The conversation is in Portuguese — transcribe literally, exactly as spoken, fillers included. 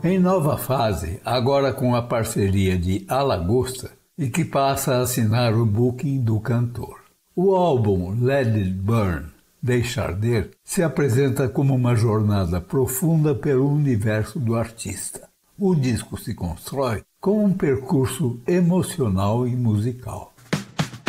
Em nova fase, agora com a parceria de Alagosta, e que passa a assinar o booking do cantor. O álbum Let It Burn, Deixa Arder, se apresenta como uma jornada profunda pelo universo do artista. O disco se constrói com um percurso emocional e musical.